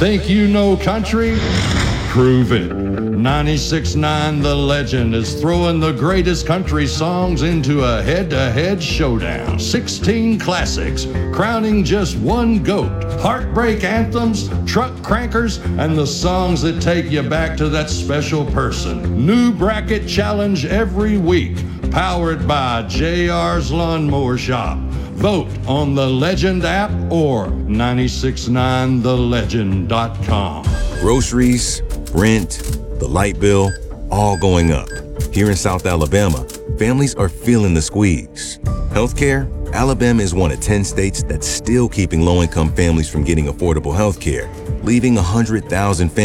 Think you know country? Prove it. 96.9 The Legend is throwing the greatest country songs into a head-to-head showdown. 16 classics, crowning just one GOAT. Heartbreak anthems, truck crankers, and the songs that take you back to that special person. New bracket challenge every week, powered by JR's Lawnmower Shop. Vote on the Legend app or 969thelegend.com. Groceries, rent, the light bill, all going up. Here in South Alabama, families are feeling the squeeze. Healthcare, Alabama is one of 10 states that's still keeping low-income families from getting affordable healthcare, leaving 100,000 families